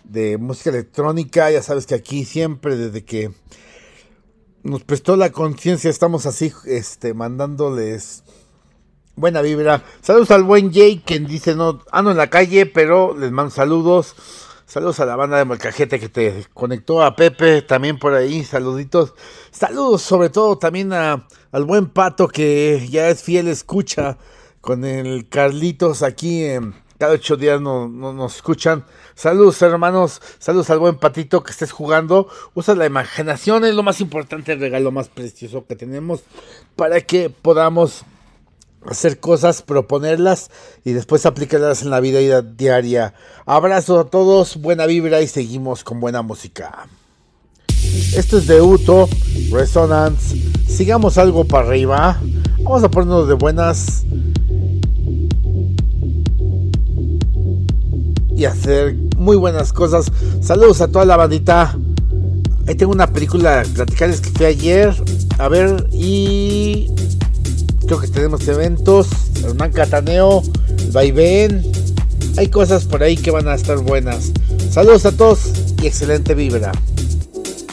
de música electrónica. Ya sabes que aquí siempre, desde que nos prestó la conciencia, estamos así, mandándoles buena vibra. Saludos al buen Jay, quien dice, no, ando en la calle, pero les mando saludos. Saludos a la banda de Molcajete que te conectó, a Pepe también por ahí, saluditos. Saludos sobre todo también al buen Pato, que ya es fiel escucha con el Carlitos aquí. Cada 8 días nos escuchan. Saludos, hermanos, saludos al buen Patito, que estés jugando. Usa la imaginación, es lo más importante, el regalo más precioso que tenemos para que podamos hacer cosas, proponerlas y después aplicarlas en la vida diaria. Abrazo a todos, buena vibra y seguimos con buena música. Esto es de Uto, Resonance. Sigamos algo para arriba. Vamos a ponernos de buenas y hacer muy buenas cosas. Saludos a toda la bandita. Ahí tengo una película, platicarles que fui ayer a ver, y creo que tenemos eventos, Hernán Cataneo, el Vaivén. Hay cosas por ahí que van a estar buenas. Saludos a todos y excelente vibra.